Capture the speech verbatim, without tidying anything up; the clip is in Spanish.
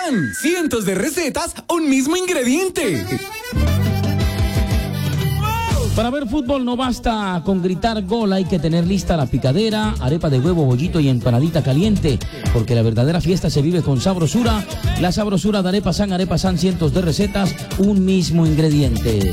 San, cientos de recetas, un mismo ingrediente. Para ver fútbol no basta con gritar gol, hay que tener lista la picadera, arepa de huevo, bollito y empanadita caliente, porque la verdadera fiesta se vive con sabrosura. La sabrosura de Arepa San, Arepa San, cientos de recetas, un mismo ingrediente.